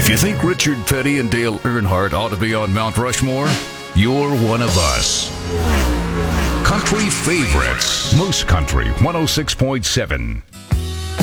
If you think Richard Petty and Dale Earnhardt ought to be on Mount Rushmore, you're one of us. Country Favorites, Moose Country 106.7.